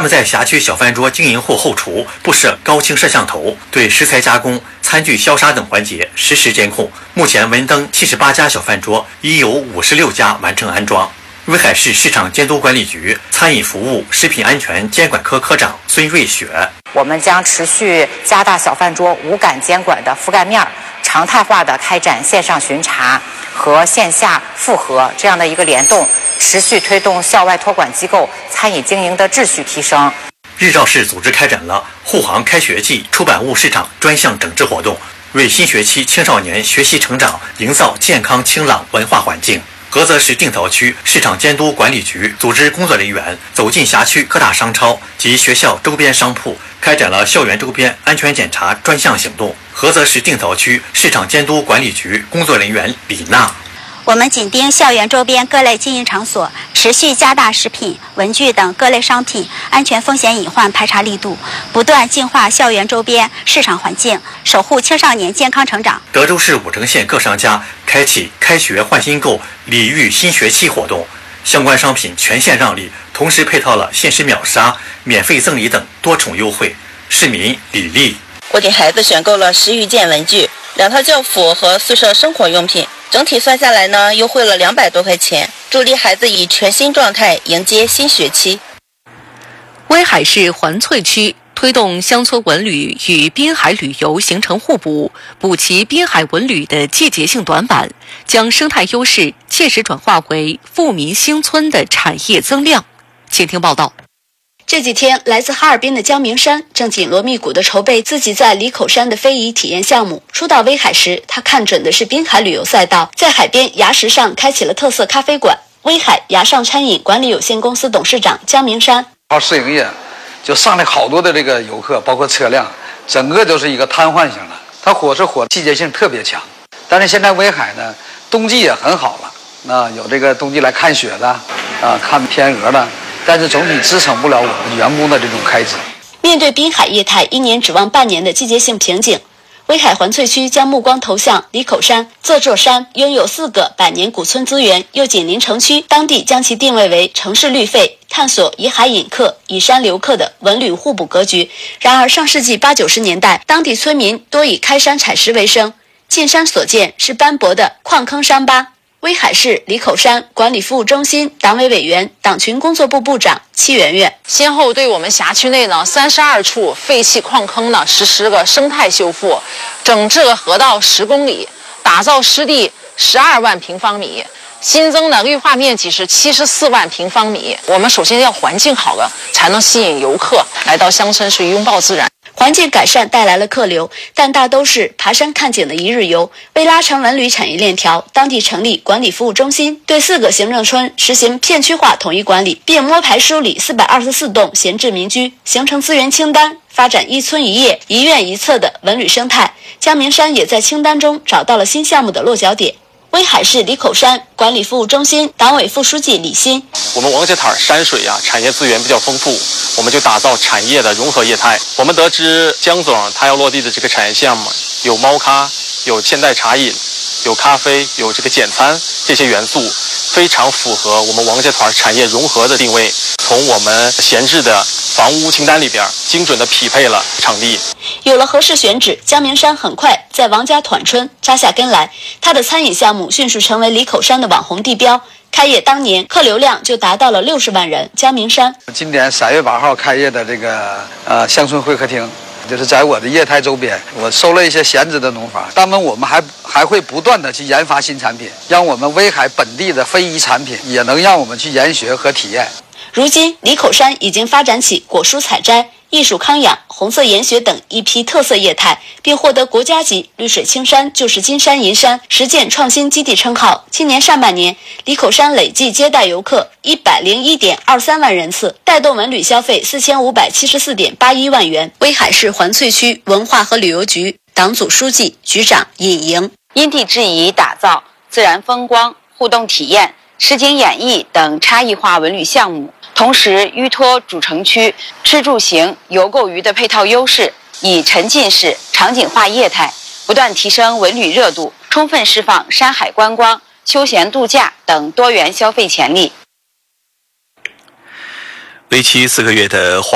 们在辖区小饭桌经营或后厨布设高清摄像头，对食材加工、餐具消杀等环节实时监控。目前文登78家小饭桌，已有56家完成安装。威海市市场监督管理局餐饮服务食品安全监管科科长孙瑞雪： 我们将持续加大小饭桌无感监管的覆盖面，常态化的开展线上巡查和线下复核这样的一个联动，持续推动校外托管机构餐饮经营的秩序提升。 日照市组织开展了护航开学季出版物市场专项整治活动，为新学期青少年学习成长营造健康清朗文化环境。菏泽市定陶区市场监督管理局组织工作人员走进辖区各大商超及学校周边商铺，开展了校园周边安全检查专项行动。菏泽市定陶区市场监督管理局工作人员李娜： 我们紧盯校园周边各类经营场所，持续加大食品、文具等各类商品安全风险隐患排查力度，不断净化校园周边市场环境，守护青少年健康成长。 德州市武城县各商家开启开学换新购礼遇新学期活动，相关商品全线让利，同时配套了限时秒杀、免费赠礼等多重优惠。市民李丽： 我给孩子选购了10余件文具、2套教辅和宿舍生活用品，整体算下来呢，优惠了200多块钱，助力孩子以全新状态迎接新学期。 威海市环翠区推动乡村文旅与滨海旅游形成互补，补齐滨海文旅的季节性短板，将生态优势切实转化为富民兴村的产业增量。请听报道。 这几天，来自哈尔滨的江明山正紧锣密鼓地筹备自己在里口山的非遗体验项目。初到威海时，他看准的是滨海旅游赛道，在海边崖石上开启了特色咖啡馆。威海崖上餐饮管理有限公司董事长江明山： 试营业就上来好多的这个游客，包括车辆，整个都是一个瘫痪型的。它火是火，季节性特别强。但是现在威海呢，冬季也很好了，那有这个冬季来看雪的，看天鹅的。但是总体支撑不了我们员工的这种开支。 面对滨海业态一年指望半年的季节性瓶颈，威海环翠区将目光投向里口山。这座山拥有4个百年古村资源，又紧邻城区，当地将其定位为城市绿肺，探索以海引客、以山留客的文旅互补格局。然而，上世纪80、90年代，当地村民多以开山采石为生，进山所见是斑驳的矿坑山疤。威海市里口山管理服务中心党委委员、党群工作部部长戚媛媛： 先后对我们辖区内呢32处废弃矿坑呢实施个生态修复，整治河道10公里，打造湿地12万平方米，新增的绿化面积是74万平方米。我们首先要环境好了，才能吸引游客来到乡村去拥抱自然。 环境改善带来了客流，但大都是爬山看景的一日游。为拉长文旅产业链条，当地成立管理服务中心，对4个行政村实行片区化统一管理，并摸排梳理424栋闲置民居，形成资源清单，发展一村一业、一院一策的文旅生态。江明山也在清单中找到了新项目的落脚点。威海市里口山管理服务中心党委副书记李鑫： 我们王家滩山水产业资源比较丰富，我们就打造产业的融合业态。我们得知江总他要落地的这个产业项目有猫咖，有现代茶饮，有咖啡，有这个简餐，这些元素非常符合我们王家团产业融合的定位。从我们闲置的房屋清单里边精准的匹配了场地。 有了合适选址，江明山很快在王家团村扎下根来，他的餐饮项目迅速成为里口山的网红地标。开业当年，客流量就达到了60万人。江明山： 今年3月8号开业的这个乡村会客厅，就是在我的业态周边，我收了一些闲置的农房。当然，我们还会不断的去研发新产品，让我们威海本地的非遗产品也能让我们去研学和体验。 如今，里口山已经发展起果蔬采摘、艺术康养、红色研学等一批特色业态，并获得国家级绿水青山就是金山银山实践创新基地称号。今年上半年，里口山累计接待游客101.23万人次，带动文旅消费4574.81万元。威海市环翠区文化和旅游局党组书记、局长尹莹： 因地制宜打造自然风光、互动体验、实景演绎等差异化文旅项目，同时依托主城区吃住行游购娱的配套优势，以沉浸式场景化业态不断提升文旅热度，充分释放山海观光、休闲度假等多元消费潜力。 为期4个月的